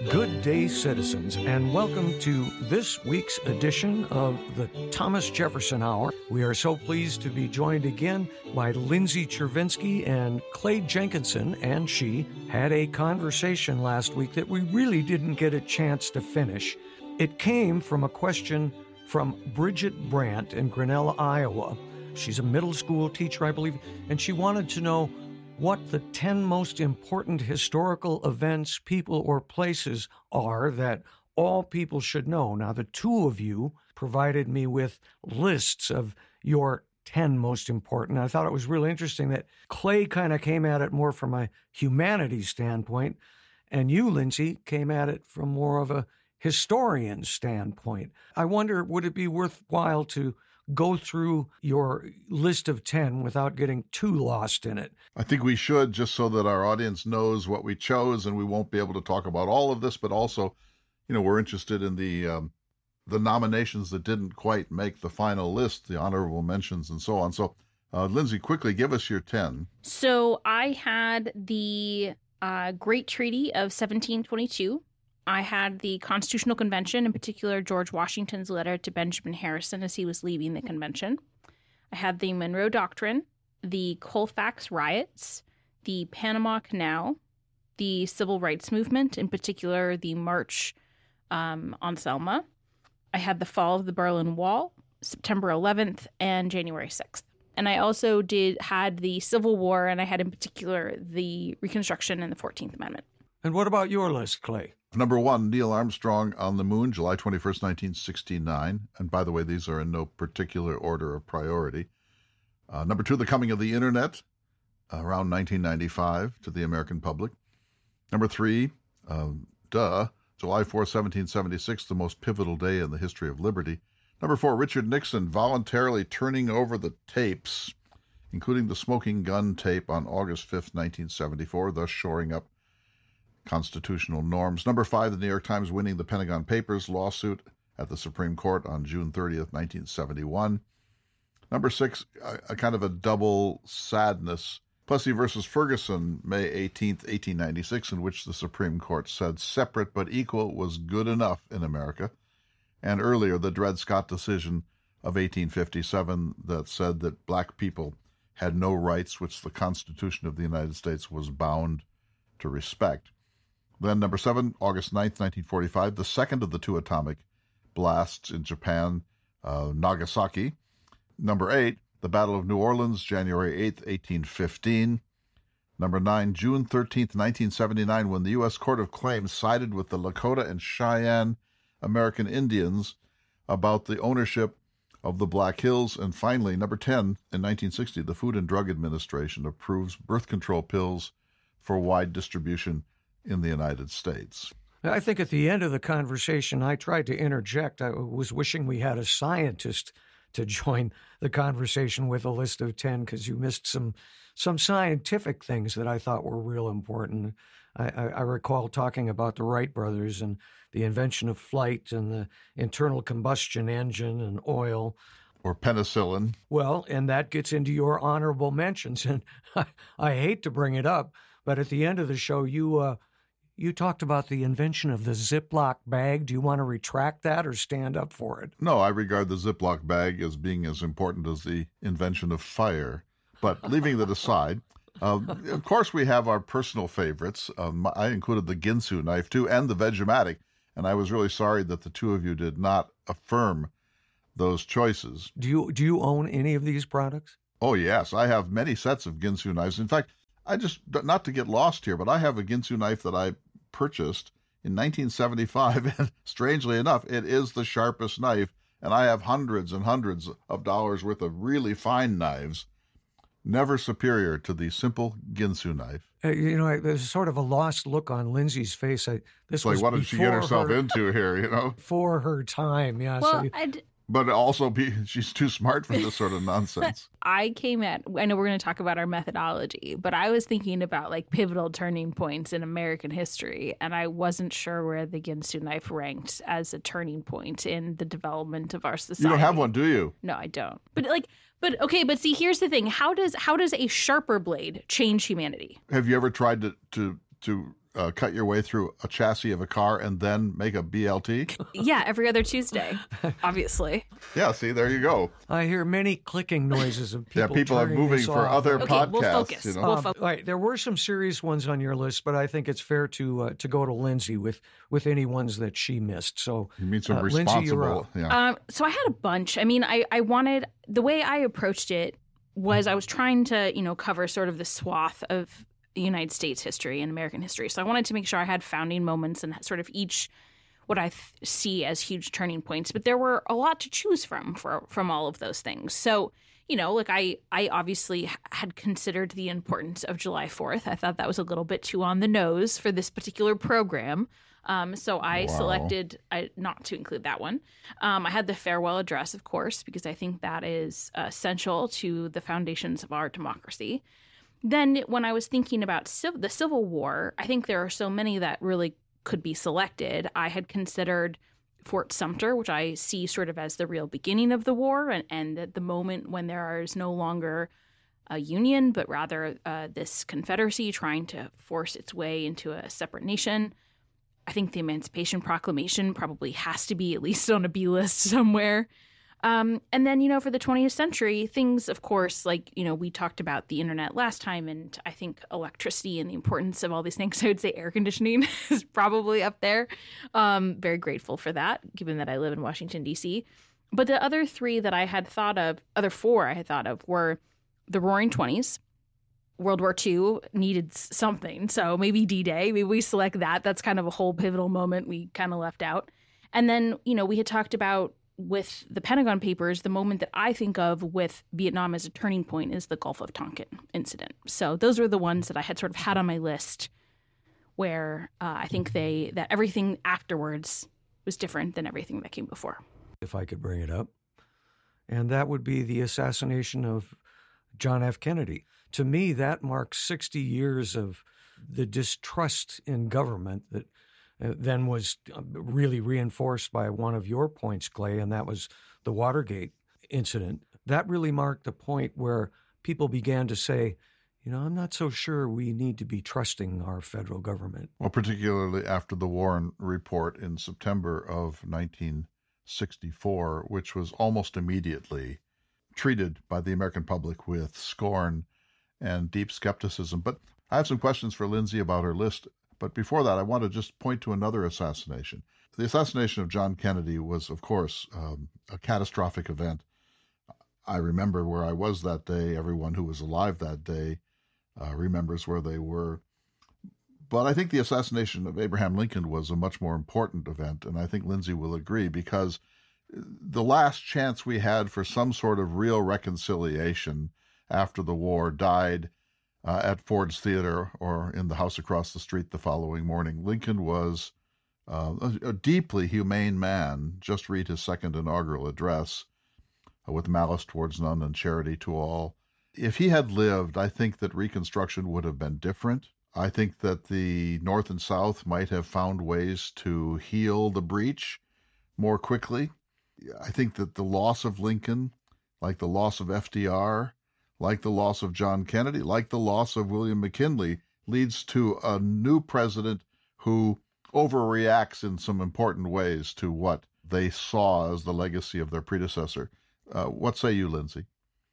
Good day, citizens, and welcome to this week's edition of the Thomas Jefferson Hour. We are so pleased to be joined again by Lindsay Chervinsky and Clay Jenkinson, and she had a conversation last week that we really didn't get a chance to finish. It came from a question from Bridget Brandt in Grinnell, Iowa. She's a middle school teacher, I believe, and she wanted to know what the 10 most important historical events, people, or places are that all people should know. Now, the two of you provided me with lists of your 10 most important. I thought it was really interesting that Clay kind of came at it more from a humanities standpoint, and you, Lindsay, came at it from more of a historian standpoint. I wonder, would it be worthwhile to go through your list of 10 without getting too lost in it? I think we should, just so that our audience knows what we chose, and we won't be able to talk about all of this, but also, we're interested in the nominations that didn't quite make the final list, the honorable mentions and so on. So, Lindsay, quickly give us your 10. So I had the Great Treaty of 1722. I had the Constitutional Convention, in particular George Washington's letter to Benjamin Harrison as he was leaving the convention. I had the Monroe Doctrine, the Colfax riots, the Panama Canal, the Civil Rights Movement, in particular the March on Selma. I had the fall of the Berlin Wall, September 11th, and January 6th. And I also had the Civil War, and I had in particular the Reconstruction and the 14th Amendment. And what about your list, Clay? Number 1, Neil Armstrong on the moon, July 21st, 1969. And by the way, these are in no particular order of priority. Number 2, the coming of the internet, around 1995 to the American public. Number 3, July 4th, 1776, the most pivotal day in the history of liberty. Number 4, Richard Nixon voluntarily turning over the tapes, including the smoking gun tape on August 5th, 1974, thus shoring up constitutional norms. Number 5, the New York Times winning the Pentagon Papers lawsuit at the Supreme Court on June 30th, 1971. Number 6, a kind of a double sadness. Plessy versus Ferguson, May 18th, 1896, in which the Supreme Court said separate but equal was good enough in America. And earlier, the Dred Scott decision of 1857 that said that black people had no rights which the Constitution of the United States was bound to respect. Then number 7, August 9th, 1945, the second of the 2 atomic blasts in Japan, Nagasaki. Number 8, the Battle of New Orleans, January 8th, 1815. Number 9, June 13th, 1979, when the U.S. Court of Claims sided with the Lakota and Cheyenne American Indians about the ownership of the Black Hills. And finally, number 10, in 1960, the Food and Drug Administration approves birth control pills for wide distribution in the United States. I think at the end of the conversation, I tried to interject. I was wishing we had a scientist to join the conversation with a list of 10, because you missed some scientific things that I thought were real important. I recall talking about the Wright brothers and the invention of flight and the internal combustion engine and oil. Or penicillin. Well, and that gets into your honorable mentions. And I hate to bring it up, but at the end of the show, you talked about the invention of the Ziploc bag. Do you want to retract that or stand up for it? No, I regard the Ziploc bag as being as important as the invention of fire. But leaving that aside, of course we have our personal favorites. I included the Ginsu knife, too, and the Vegematic. And I was really sorry that the two of you did not affirm those choices. Do you own any of these products? Oh, yes. I have many sets of Ginsu knives. In fact, not to get lost here, but I have a Ginsu knife that I purchased in 1975, and strangely enough, it is the sharpest knife, and I have hundreds and hundreds of dollars worth of really fine knives, never superior to the simple Ginsu knife. There's sort of a lost look on Lindsay's face. This was like, what did she get herself into here, For her time, yeah. Well, But also, she's too smart for this sort of nonsense. I know we're going to talk about our methodology, but I was thinking about like pivotal turning points in American history, and I wasn't sure where the Ginsu knife ranked as a turning point in the development of our society. You don't have one, do you? No, I don't. But see, here's the thing. How does a sharper blade change humanity? Have you ever tried to cut your way through a chassis of a car and then make a BLT? Yeah, every other Tuesday, obviously. Yeah, see, there you go. I hear many clicking noises of people. Yeah, people are turning moving this for off. other Okay, podcasts. we'll focus. You know? We'll focus. All right, there were some serious ones on your list, but I think it's fair to go to Lindsay with any ones that she missed. So You mean some Lindsay, you're responsible? up. Yeah. So I had a bunch. I mean, I wanted, the way I approached it was I was trying to, cover sort of the swath of the United States history and American history. So I wanted to make sure I had founding moments and sort of each what I see as huge turning points. But there were a lot to choose from all of those things. So, I obviously had considered the importance of July 4th. I thought that was a little bit too on the nose for this particular program. So I selected not to include that one. I had the farewell address, of course, because I think that is essential to the foundations of our democracy. Then when I was thinking about the Civil War, I think there are so many that really could be selected. I had considered Fort Sumter, which I see sort of as the real beginning of the war and the moment when there is no longer a union, but rather this Confederacy trying to force its way into a separate nation. I think the Emancipation Proclamation probably has to be at least on a B list somewhere. And then, for the 20th century, things, of course, like, we talked about the internet last time, and I think electricity and the importance of all these things. I would say air conditioning is probably up there. Very grateful for that, given that I live in Washington, D.C. But the other four I had thought of were the Roaring Twenties. World War II needed something. So maybe D-Day, maybe we select that. That's kind of a whole pivotal moment we kind of left out. And then, we had talked about with the Pentagon Papers, the moment that I think of with Vietnam as a turning point is the Gulf of Tonkin incident. So those were the ones that I had sort of had on my list where I think that everything afterwards was different than everything that came before. if I could bring it up, and that would be the assassination of John F. Kennedy. To me, that marks 60 years of the distrust in government that then was really reinforced by one of your points, Clay, and that was the Watergate incident. That really marked the point where people began to say, I'm not so sure we need to be trusting our federal government. Well, particularly after the Warren Report in September of 1964, which was almost immediately treated by the American public with scorn and deep skepticism. But I have some questions for Lindsay about her list. But before that, I want to just point to another assassination. The assassination of John Kennedy was, of course, a catastrophic event. I remember where I was that day. Everyone who was alive that day remembers where they were. But I think the assassination of Abraham Lincoln was a much more important event, and I think Lindsay will agree, because the last chance we had for some sort of real reconciliation after the war died at Ford's Theater or in the house across the street the following morning. Lincoln was a deeply humane man. Just read his second inaugural address, with malice towards none and charity to all. If he had lived, I think that Reconstruction would have been different. I think that the North and South might have found ways to heal the breach more quickly. I think that the loss of Lincoln, like the loss of FDR, like the loss of John Kennedy, like the loss of William McKinley, leads to a new president who overreacts in some important ways to what they saw as the legacy of their predecessor. What say you, Lindsay?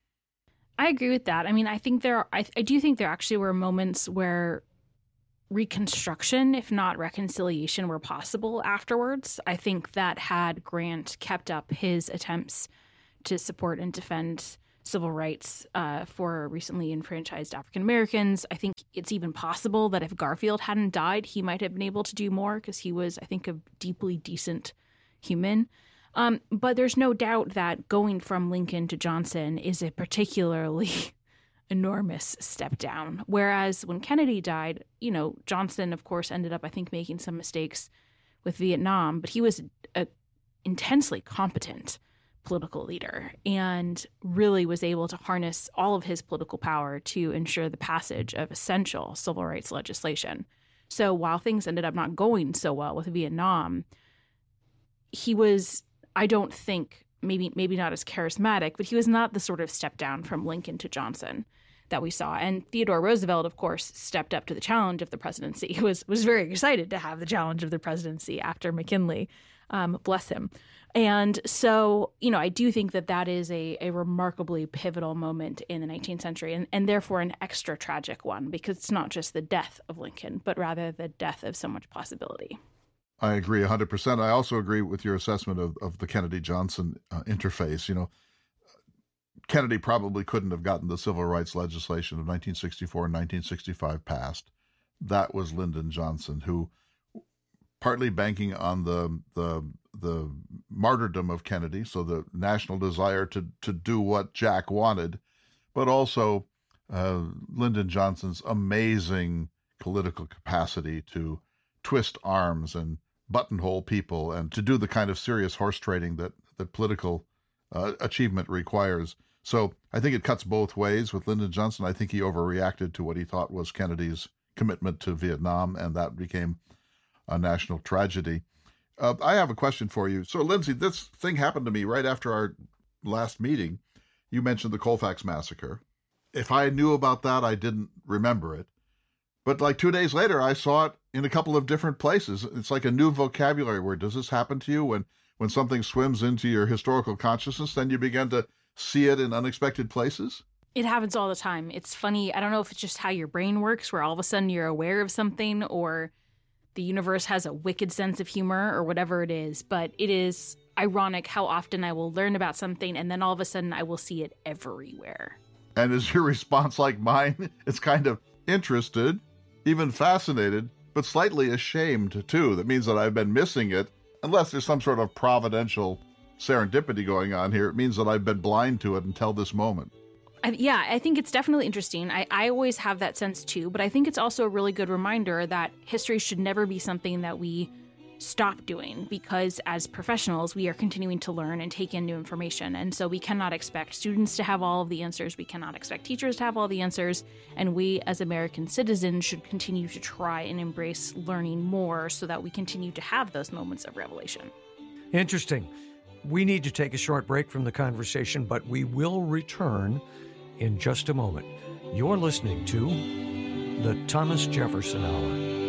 I agree with that. I mean, I think I do think there actually were moments where reconstruction, if not reconciliation, were possible afterwards. I think that had Grant kept up his attempts to support and defend civil rights for recently enfranchised African Americans, I think it's even possible that if Garfield hadn't died, he might have been able to do more, because he was, I think, a deeply decent human. But there's no doubt that going from Lincoln to Johnson is a particularly enormous step down. Whereas when Kennedy died, Johnson, of course, ended up, I think, making some mistakes with Vietnam, but he was an intensely competent political leader and really was able to harness all of his political power to ensure the passage of essential civil rights legislation. So while things ended up not going so well with Vietnam, he was, I don't think, maybe not as charismatic, but he was not the sort of step down from Lincoln to Johnson that we saw. And Theodore Roosevelt, of course, stepped up to the challenge of the presidency. He was very excited to have the challenge of the presidency after McKinley. Bless him. And so, I do think that is a remarkably pivotal moment in the 19th century and therefore an extra tragic one, because it's not just the death of Lincoln, but rather the death of so much possibility. I agree 100%. I also agree with your assessment of the Kennedy-Johnson interface. Kennedy probably couldn't have gotten the civil rights legislation of 1964 and 1965 passed. That was Lyndon Johnson, who, partly banking on the martyrdom of Kennedy, so the national desire to do what Jack wanted, but also Lyndon Johnson's amazing political capacity to twist arms and buttonhole people and to do the kind of serious horse trading that political achievement requires. So I think it cuts both ways with Lyndon Johnson. I think he overreacted to what he thought was Kennedy's commitment to Vietnam, and that became a national tragedy. I have a question for you. So, Lindsay, this thing happened to me right after our last meeting. You mentioned the Colfax Massacre. If I knew about that, I didn't remember it. But like 2 days later, I saw it in a couple of different places. It's like a new vocabulary word. Does this happen to you when something swims into your historical consciousness, then you begin to see it in unexpected places? It happens all the time. It's funny. I don't know if it's just how your brain works, where all of a sudden you're aware of something, or the universe has a wicked sense of humor, or whatever it is. But it is ironic how often I will learn about something and then all of a sudden I will see it everywhere. And is your response like mine? It's kind of interested, even fascinated, but slightly ashamed too. That means that I've been missing it. Unless there's some sort of providential serendipity going on here, it means that I've been blind to it until this moment. I think it's definitely interesting. I always have that sense too, but I think it's also a really good reminder that history should never be something that we stop doing, because as professionals, we are continuing to learn and take in new information. And so we cannot expect students to have all of the answers. We cannot expect teachers to have all the answers. And we as American citizens should continue to try and embrace learning more so that we continue to have those moments of revelation. Interesting. We need to take a short break from the conversation, but we will return in just a moment. You're listening to the Thomas Jefferson Hour.